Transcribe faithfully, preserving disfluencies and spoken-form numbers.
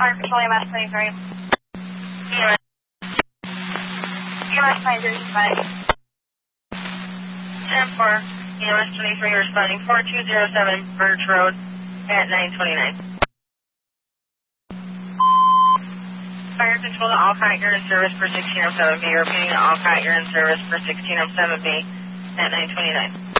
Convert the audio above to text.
Fire Patrol E M S twenty-three. E M S. E M S twenty-three responding. ten four. E M S twenty-three responding. four two zero seven Birch Road at nine twenty-nine. Fire Control to Alcott, you're in service for sixteen oh seven B. Repeating to Alcott, you're in service for sixteen oh seven B at nine twenty-nine.